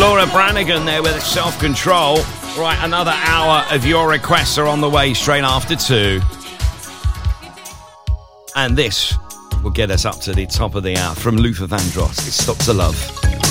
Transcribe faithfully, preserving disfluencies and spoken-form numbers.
Laura Branigan there with Self-Control. Right, another hour of your requests are on the way straight after two. And this will get us up to the top of the hour from Luther Vandross. It's Stop to Love.